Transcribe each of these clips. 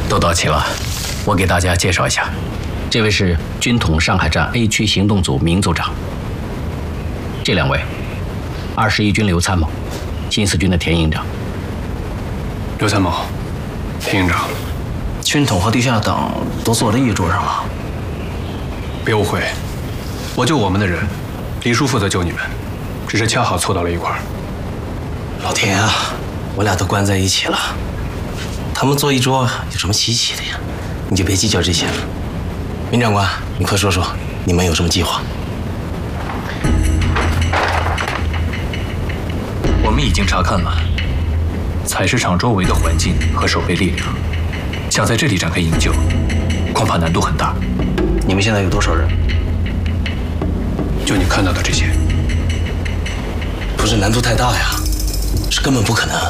都到齐了，我给大家介绍一下，这位是军统上海站 A 区行动组明组长，这两位，21军刘参谋，新四军的田营长。 刘参谋，田营长， 军统和地下党都坐在一桌上了。 别误会，我救我们的人，李叔负责救你们，只是恰好凑到了一块儿。 老田啊，我俩都关在一起了，他们坐一桌有什么稀奇的呀？你就别计较这些了。明长官，你快说说，你们有什么计划？ 我们已经查看了采石场周围的环境和守备力量，想在这里展开营救，恐怕难度很大。 你们现在有多少人？ 就你看到的这些。 不是难度太大呀，是根本不可能。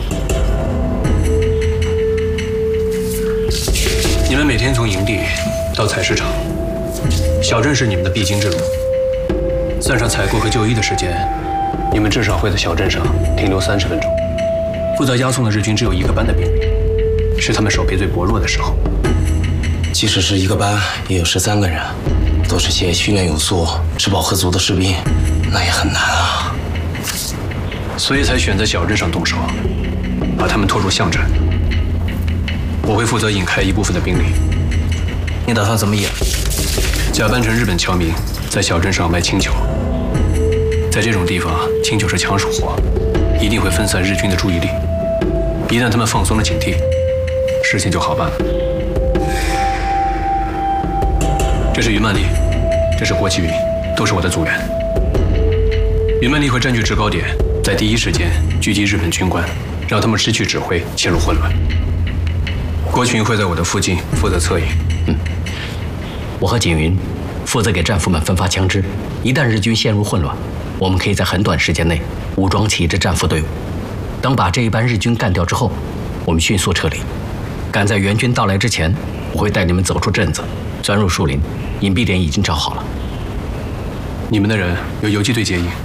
你们每天从营地到采石场，小镇是你们的必经之路。算上采购和就医的时间，你们至少会在小镇上停留30分钟。负责押送的日军只有1个班的兵力，是他们手臂最薄弱的时候。 即使是1个班，也有13个人，都是些训练有素、吃饱喝足的士兵，那也很难啊。 所以才选择小镇上动手，把他们拖入巷战。我会负责引开一部分的兵力。 你打算怎么演？ 假扮成日本侨民，在小镇上卖清酒。在这种地方，清酒是抢手货，一定会分散日军的注意力。一旦他们放松了警惕，事情就好办了。这是云曼丽，这是郭启云，都是我的组员。云曼丽会占据制高点，在第一时间狙击日本军官，让他们失去指挥，陷入混乱。郭启云会在我的附近负责策应。 我和景云负责给战俘们分发枪支，一旦日军陷入混乱，我们可以在很短时间内武装起一支战俘队伍。等把这一班日军干掉之后，我们迅速撤离，赶在援军到来之前，我会带你们走出镇子，钻入树林，隐蔽点已经找好了。 你们的人由游击队接应，